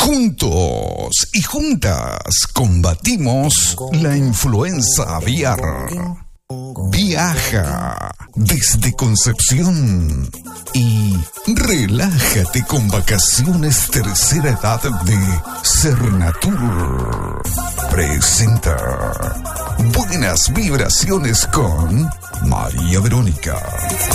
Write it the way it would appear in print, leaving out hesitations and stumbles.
Juntos y juntas combatimos la influenza aviar. Viaja desde Concepción y relájate con vacaciones tercera edad de Cernatur. Presenta Buenas Vibraciones con María Verónica.